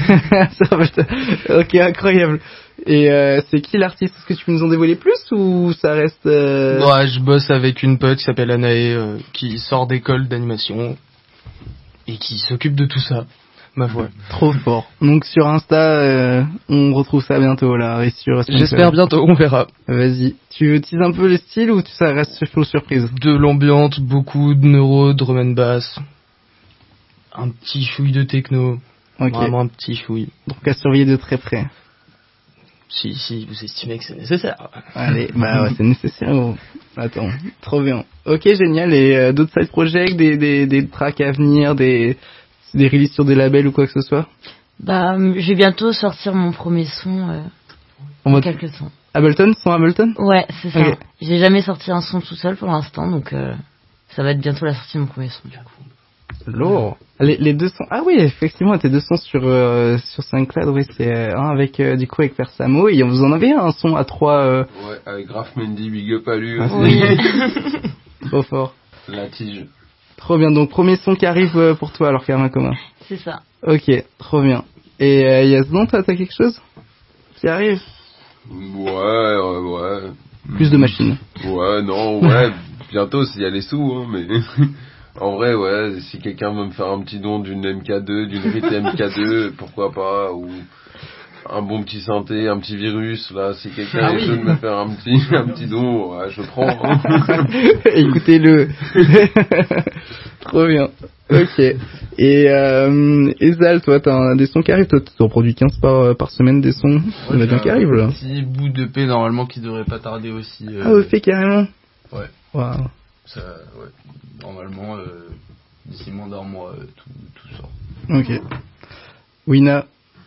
Sur Ableton. Ok, incroyable. Et c'est qui l'artiste? Est-ce que tu peux nous en dévoiler plus ou ça reste Ouais, je bosse avec une pote qui s'appelle Anaé, qui sort d'école d'animation et qui s'occupe de tout ça. Ma foi. Trop fort. Donc sur Insta, on retrouve ça bientôt là. Et sur J'espère bientôt, on verra. Vas-y. Tu utilises un peu le style ou ça reste full surprise? De l'ambiance, beaucoup de neuro, drum and bass, un petit chouille de techno. Ok. Vraiment un petit chouille. Donc à surveiller de très près. Si vous estimez que c'est nécessaire. Allez, bah ouais, c'est nécessaire. Oh. Attends, trop bien. Ok, génial. Et d'autres side projects, des tracks à venir, des releases sur des labels ou quoi que ce soit? Bah, je vais bientôt sortir mon premier son en quelques temps. Ableton, son Ableton? Ouais, c'est ça. Okay. J'ai jamais sorti un son tout seul pour l'instant, donc ça va être bientôt la sortie de mon premier son. Lourd. Les deux sons. Ah oui, effectivement, tes deux sons sur SoundCloud, oui, c'est un avec du coup avec Persamo et vous en avez un son à trois. Ouais, avec Graf Mendy, big up à lui. Oui. Trop fort. La tige. Trop bien. Donc premier son qui arrive pour toi alors Karma Commun. C'est ça. Ok, trop bien. Et Yazdan, t'as quelque chose qui arrive? Ouais. Plus de machines. Ouais, non, ouais. Bientôt s'il y a les sous, hein, mais. En vrai, ouais, si quelqu'un veut me faire un petit don d'une MK2, d'une Rite MK2, pourquoi pas, ou un bon petit synthé, un petit virus, là, si quelqu'un est chaud de me faire un petit don, ouais, je prends. Hein. Écoutez-le. Trop bien. Ok. Et Zal, toi, t'as des sons qui arrivent, toi, tu en produis 15 par semaine des sons. On a bien qui arrive, là. Un petit bout de paix, normalement, qui devrait pas tarder aussi. Ah, ouais, fait carrément. Ouais. Waouh. Ça, ouais. Normalement, d'ici moins d'un mois, tout sort. Ok. Wina.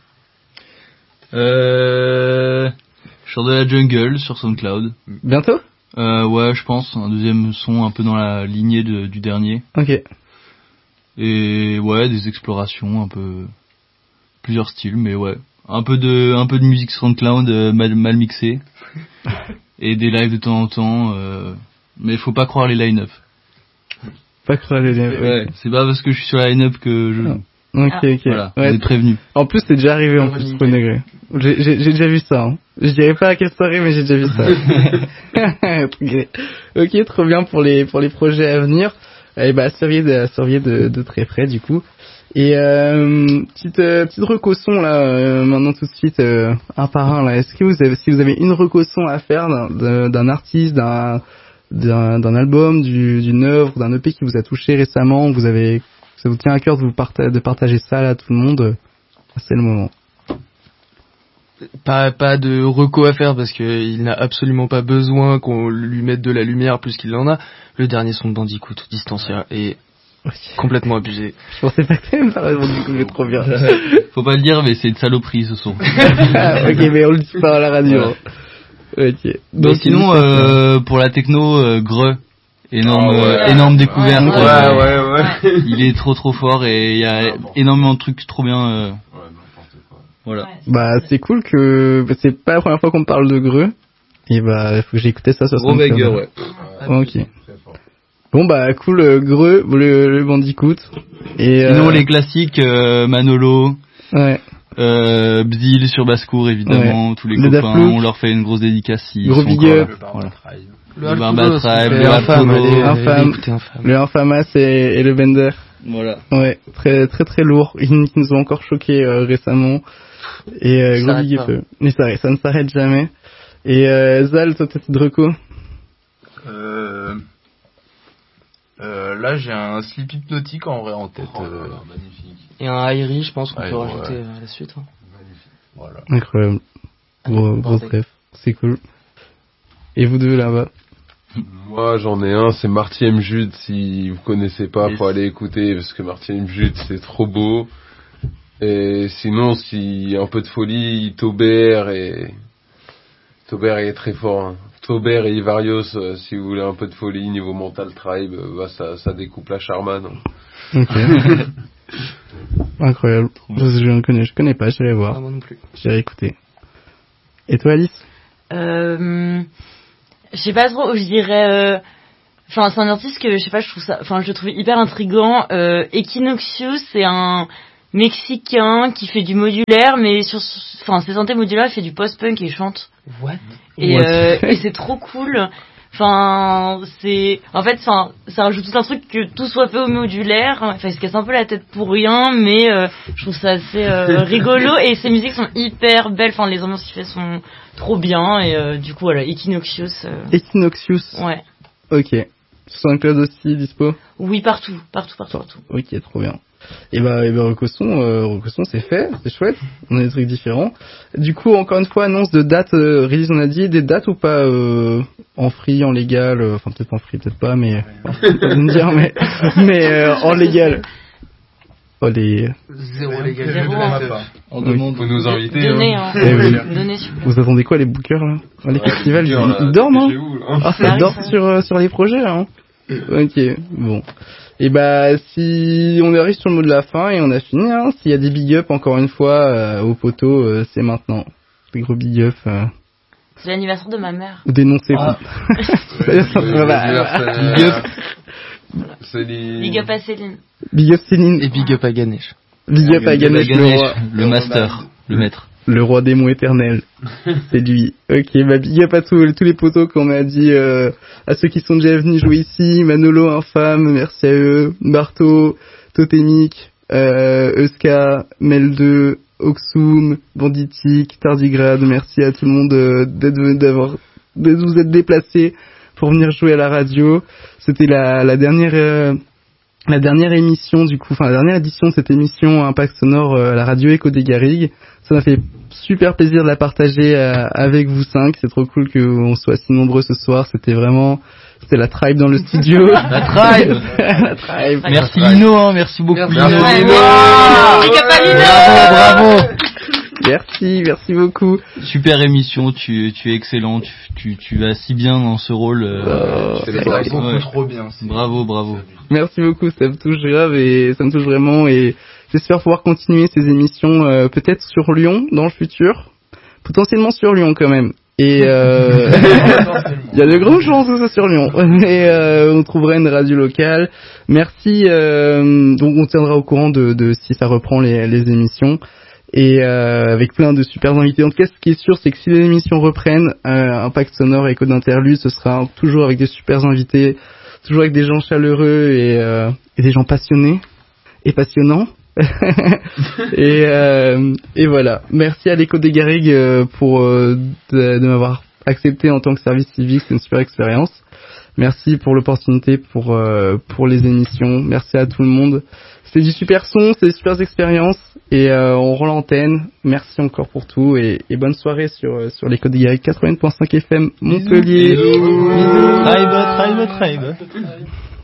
Je sors de la jungle sur SoundCloud. Bientôt? Ouais, je pense. Un deuxième son un peu dans la lignée du dernier. Ok. Et ouais, des explorations, un peu plusieurs styles, mais ouais. Un peu de musique SoundCloud mal mixée. Et des lives de temps en temps. Mais faut pas croire les line-up. Pas croire les live. Ouais, c'est pas parce que je suis sur la line-up que je... Ok. Voilà, ouais. vous êtes prévenus. En plus, c'est déjà arrivé en plus, premier degré. J'ai déjà vu ça. Hein. Je dirais pas à quelle soirée, mais j'ai déjà vu ça. Ok, trop bien pour les projets à venir. Et bah, surveiller de très près, du coup. Et petite reco son là, maintenant tout de suite, un par un là. Est-ce que si vous avez une reco son à faire d'un artiste, d'un album, d'une œuvre, d'un EP qui vous a touché récemment, ça vous tient à cœur de partager ça là à tout le monde, c'est le moment. Pas de reco à faire parce que il n'a absolument pas besoin qu'on lui mette de la lumière plus qu'il en a. Le dernier son de Bandicoot, Distancia, est complètement abusé. Je pensais pas que t'allais me parler de Bandicoot, mais trop bien. Faut pas le dire, mais c'est une saloperie ce son. Ok, mais on le dit pas à la radio. Voilà. Ok. Donc sinon, pour la techno, Greux. Énorme découverte. Ouais. Il est trop fort et il y a énormément de trucs trop bien. Voilà. Bah c'est cool que c'est pas la première fois qu'on parle de Greux. Et bah faut que j'ai écouté ça sur Gros banger, ouais. Ok. Bon bah cool, Greux, le Bandicoot. Et sinon les classiques, Manolo. Ouais. Bzil sur Basse-Cour évidemment, tous les copains, on leur fait une grosse dédicace. Gros big up. Voilà. Le Barba Tribe, le Infamas et le Bender. Voilà. Ouais, très lourd. Ils nous ont encore choqués récemment. Et gros big up. Mais ça ne s'arrête jamais. Et Zal, toi t'as de reco? Là j'ai un slip hypnotique en vrai en tête. Magnifique. Et un Airi, je pense qu'on peut rajouter à la suite. Hein. Magnifique. Voilà. Incroyable. Gros rêve. C'est cool. Et vous deux là-bas? Moi j'en ai un, c'est Marty M. Jude. Si vous connaissez pas, faut aller écouter parce que Marty M. Jude c'est trop beau. Et sinon, si un peu de folie, Taubert est très fort. Hein. Taubert et Ivarios, si vous voulez un peu de folie niveau mental tribe, ça découpe la Charman. Hein. Ok. Incroyable. Je connais pas, j'irai voir. Ah, moi non plus. J'irai écouter. Et toi, Alice? Je sais pas trop, je dirais c'est un artiste que je sais pas, je le trouve hyper intriguant. Equinoxius, mexicain qui fait du modulaire, mais enfin, ses synthés modulaires, il fait du post-punk et il chante. What? Et c'est trop cool. Enfin, ça rajoute tout un truc que tout soit fait au modulaire. Enfin, il se casse un peu la tête pour rien, mais je trouve ça assez rigolo. Et ses musiques sont hyper belles. Enfin, les ambiances qu'il fait sont trop bien. Et du coup, voilà, Equinoxius. Equinoxius. Ouais. Ok. Sur SoundCloud aussi, dispo? Oui, partout. Ok, trop bien. Et bah Recosson, c'est fait, c'est chouette. On a des trucs différents. Du coup, encore une fois, annonce de date, release, on a dit des dates ou pas, en free, en légal, enfin peut-être en free, peut-être pas, mais, pas me dire, mais en légal. Oh, les... Zéro légal. Zéro. On demande. Faut nous inviter. Donnez, hein. Donnez, super. Vous attendez quoi, les bookers, là? Les festivals, ils dorment, hein? Ah, ça dort sur les projets, là, hein? Ok, bon. Et bah, si on arrive sur le mot de la fin et on a fini, hein, s'il y a des big up encore une fois au poteau, c'est maintenant. Des gros big up. C'est l'anniversaire de ma mère. Dénoncez-vous. Big up. Big up à Céline. Big up Céline. Et big up à Ganesh. Big up à Ganesh, le master, le maître. Le roi des mots éternels. C'est lui. Ok, bah big up à tous les potos qu'on m'a dit, à ceux qui sont déjà venus jouer ici, Manolo, Infâme, merci à eux, Barto, Totémique, Euska, Mel2, Oxum, Banditique, Tardigrade, merci à tout le monde de vous être déplacés pour venir jouer à la radio. C'était la dernière émission du coup, enfin la dernière édition de cette émission Impact Sonore à la radio Echo des Garrigues. Ça m'a fait super plaisir de la partager avec vous 5. C'est trop cool qu'on soit si nombreux ce soir. C'était la tribe dans le studio. La tribe. La tribe. Merci Lino, hein, merci beaucoup Lino. Bravo. Merci beaucoup. Super émission, tu es excellent, tu vas si bien dans ce rôle. Beaucoup trop bien. Bravo. Merci beaucoup, ça me touche grave et ça me touche vraiment et j'espère pouvoir continuer ces émissions peut-être sur Lyon dans le futur, potentiellement sur Lyon quand même. Et il y a de grandes chances que ça sur Lyon. Et on trouvera une radio locale. Merci. Donc on tiendra au courant de si ça reprend les émissions. Et avec plein de super invités. En tout cas, ce qui est sûr, c'est que si les émissions reprennent, Impact Sonore et Code d'Interlude, ce sera toujours avec des super invités, toujours avec des gens chaleureux et des gens passionnés et passionnants. et voilà. Merci à l'Écho des Garrigues pour de m'avoir accepté en tant que service civique. C'est une super expérience. Merci pour l'opportunité, pour les émissions. Merci à tout le monde. C'est du super son, c'est des super expériences et on rend l'antenne. Merci encore pour tout et bonne soirée sur l'Écho des Garrigues 80.5 FM Montpellier. Bisous. Tribe.